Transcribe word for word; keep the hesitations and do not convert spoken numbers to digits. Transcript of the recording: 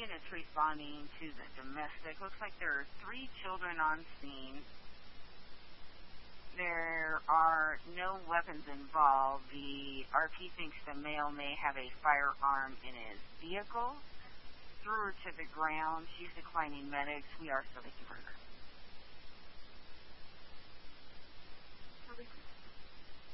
units responding to the domestic. Looks like there are three children on scene. There are no weapons involved. The R P thinks the male may have a firearm in his vehicle. Threw her to the ground. She's declining medics. We are still looking for her.